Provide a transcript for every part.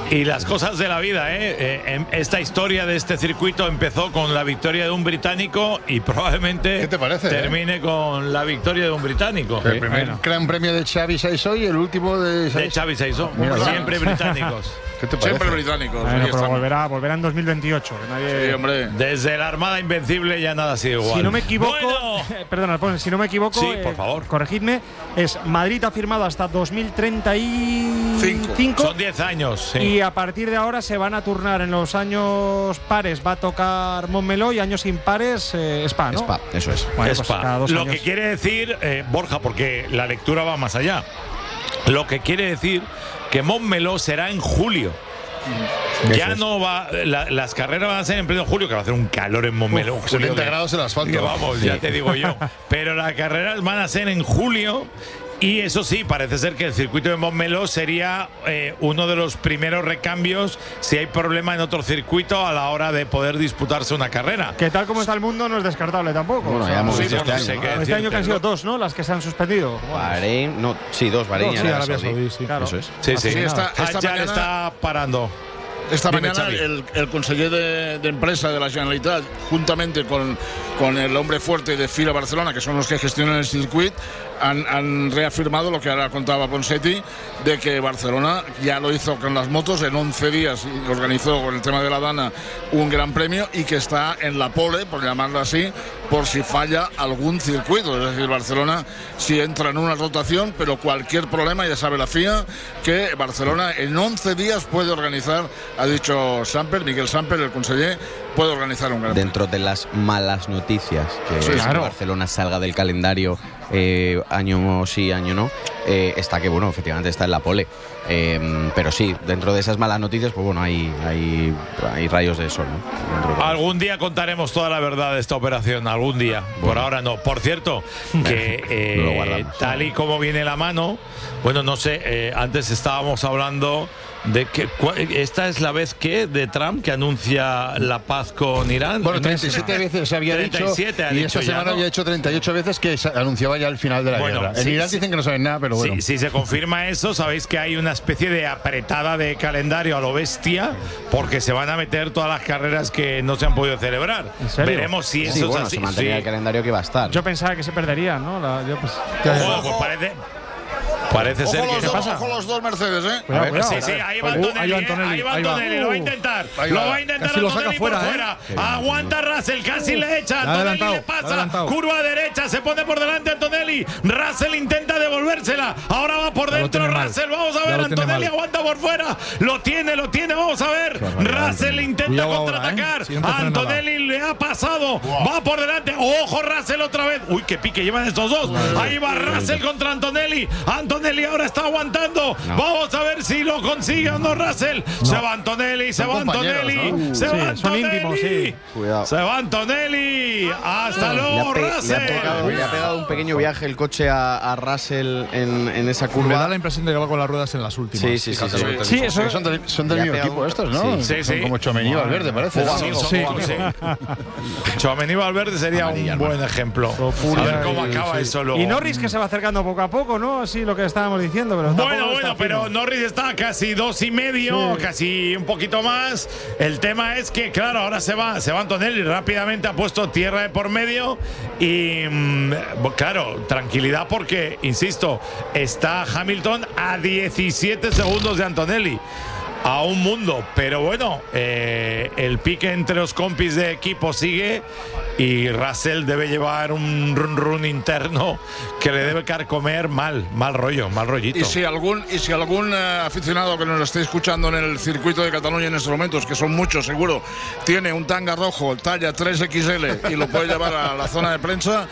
Y las cosas de la vida, esta historia de este circuito empezó con la victoria de un británico y probablemente ¿Qué te parece, termine con la victoria de un británico. El primer gran premio de Xavi Saisó y el último de Xavi Saisó. Mira, Siempre británicos. ¿Qué te parece? Siempre británicos. Bueno, ahí pero estamos. volverá en 2028. Que nadie... Sí, hombre. Desde la Armada Invencible ya nada ha sido igual. Si no me equivoco, Bueno. perdona, Alfonso, si no me equivoco, Sí, por favor. corregidme, es Madrid ha firmado hasta 2035 Son 10 años, sí. y a partir de ahora se van a turnar en los años pares, va a tocar Montmeló y años impares Spa, ¿no? Spa, eso es. Bueno, pues Spa. cada 2 Lo años. que quiere decir, Borja, porque la lectura va más allá, lo que quiere decir que Montmeló será en julio. Ya no va, las carreras van a ser en pleno julio, que va a hacer un calor en Montmeló. 70 grados el asfalto. Que vamos, ya te digo yo. Pero las carreras van a ser en julio. Y eso sí, parece ser que el circuito de Montmeló sería uno de los primeros recambios si hay problema en otro circuito a la hora de poder disputarse una carrera. Que tal como está el mundo no es descartable tampoco. Bueno, O sea, ya hemos Sí, visto no este sé año, qué ¿no? este año que han sido decirte. 2, ¿no? Las que se han suspendido. Bahrein, no, sí, 2, Bahrein y Sí, Arabia Arabia Saudí. Saudí, sí, claro. Eso es. Sí, sí. Sí, esta Ya mañana- está parando. Esta Dime, mañana Xavi. el conseller de empresa de la Generalitat, juntamente con el hombre fuerte de FIRA Barcelona, que son los que gestionan el circuito, han reafirmado lo que ahora contaba Ponseti, de que Barcelona ya lo hizo con las motos en 11 días y organizó con el tema de la Dana un gran premio y que está en la pole, por llamarlo así, por si falla algún circuito. Es decir, Barcelona si entra en una rotación, pero cualquier problema, ya sabe la FIA, que Barcelona en 11 días puede organizar, ha dicho Samper, Miguel Samper, el conseller, puede organizar un gran premio. Dentro de las malas noticias, que Sí, es que claro. Barcelona salga del calendario año sí, año no, está que, bueno, efectivamente está en la pole. Pero sí, dentro de esas malas noticias, pues bueno, hay rayos de sol, ¿no? Dentro de- Algún día contaremos toda la verdad de esta operación, algún día. Por ahora no. Por cierto, que Lo guardamos. tal y como viene la mano, bueno, no sé, antes estábamos hablando de que esta es la vez que de Trump que anuncia la paz con Irán. Bueno, 37 veces se había 37 dicho ha y dicho esta ya, semana ¿no? había hecho 38 veces que se anunciaba ya el final de la Bueno, guerra. En sí, Irán sí. dicen que no saben nada, pero bueno. Si se confirma eso, sabéis que hay una especie de apretada de calendario a lo bestia, porque se van a meter todas las carreras que no se han podido celebrar. ¿En serio? Veremos si eso Sí, bueno, es así. se mantenía Sí. el calendario que va a estar. Yo pensaba que se perdería, ¿no? Bueno, pues parece ser Ojo que los, dos, ojo los dos Mercedes, ¿eh? Cuidado, cuidado. Sí, sí, ahí va Ahí va Antonelli, Antonelli, ahí va ahí va. Antonelli, lo va a intentar. Ahí Lo va. va a intentar Casi lo saca Antonelli por fuera, fuera. Aguanta Russell, casi le echa. Le ha Antonelli adelantado, le le ha pasa. adelantado. Curva derecha, se pone por delante Antonelli. Russell intenta devolvérsela. Ahora va por Ya lo dentro tiene mal. Russell. Vamos a Ya ver, lo tiene Antonelli mal. aguanta por fuera. Lo tiene, vamos a ver. Russell intenta Cuidado ahora, contraatacar. Siguiente frenada. Antonelli le ha pasado. Va por delante. Ojo, Russell otra vez. Uy, qué pique llevan estos dos. Ahí va Russell contra Antonelli. Antonelli ahora está aguantando. Vamos a ver si lo consigue o no Russell. Se va Antonelli, se Son va compañeros, Antonelli. ¿no? Se Sí, va son Antonelli. íntimos, sí. Cuidado. Se va Antonelli. Hasta luego, Le Russell. ha pegado un pequeño viaje el coche a Russell en esa Me curva. da la impresión de que va con las ruedas en las últimas. Sí, sí, sí, Fíjate sí. lo que te Sí, digo. eso Son del Le ha mismo pegado equipo un- estos, ¿no? sí, sí, Son sí. como Tchouaméni y Valverde, parece. Juego ¿no? amigo. Sí, sí. Tchouaméni Valverde sería Amarilla, un buen ejemplo. A ver cómo acaba eso luego. Y Norris que se va acercando poco a poco, ¿no? Así lo que estábamos diciendo. Pero tampoco está Pero firme. Norris está casi 2,5, casi un poquito más. El tema es que, claro, ahora se va Antonelli, rápidamente ha puesto tierra de por medio y, claro, tranquilidad porque, insisto, está Hamilton a 17 segundos de Antonelli. A un mundo, pero bueno, el pique entre los compis de equipo sigue y Russell debe llevar un run interno que le debe carcomer mal rollo, mal rollito. Y si algún aficionado que nos esté escuchando en el circuito de Cataluña en estos momentos, que son muchos seguro, tiene un tanga rojo talla 3XL y lo puede llevar a la zona de prensa,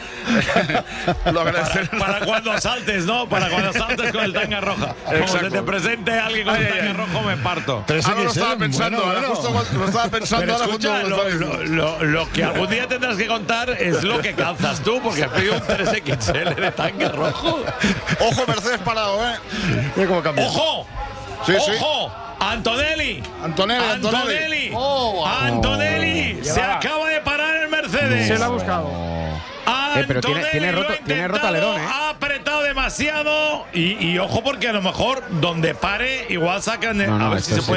lo agradeceré. Para cuando saltes, ¿no? Para cuando saltes con el tanga roja. Como Exacto. se te presente alguien con el tanga rojo, me parto. Ahora lo estaba pensando, bueno, ahora justo lo estaba pensando. Pero ahora escucha, justo lo estaba diciendo. lo que algún día tendrás que contar es lo que calzas tú, porque has pedido un 3XL de tanga rojo. Ojo, Mercedes parado, ¿eh? Mira cómo cambia. ¡Ojo! Sí, sí. ¡Ojo! Antonelli. Antonelli. Antonelli. Se acaba de parar el Mercedes. Se la ha buscado. Pero tiene Antonelli roto- lo ha tiene roto intentado, alerón, ¿eh? Ha apretado demasiado y ojo porque a lo mejor donde pare igual sacan. No, a ver esto si se es- puede